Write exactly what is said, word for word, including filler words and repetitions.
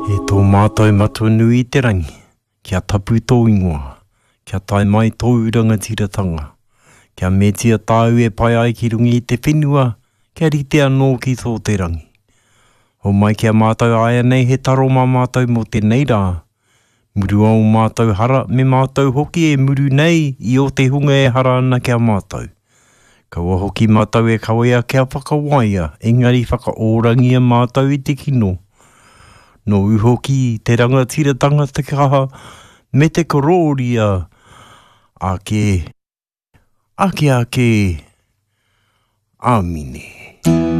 E tō mātou matua nui i te rangi, kia tapu tō ingoa, kia tai mai tō rangatiratanga, kia metia tāu e pai ai ki rungi i te whenua, kia rite anō ki tō te rangi. O mai kia mātou aia nei he taro mā mātou mo te nei rā, muru au mātou hara me mātou hoki e muru nei i o te hunga e hara ana kia mātou. Kaua hoki mātou e kawea kia whakawaia, engari whakaorangia mātou i te kino. No uhoki te rangatiratanga te kaha me te kororia. Ake, ake ake, amine.